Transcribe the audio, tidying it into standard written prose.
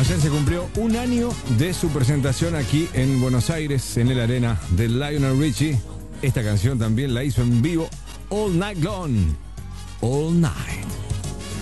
ayer se cumplió un año de su presentación aquí en Buenos Aires, en el Arena de Lionel Richie. Esta canción también la hizo en vivo, All Night Long, All Night.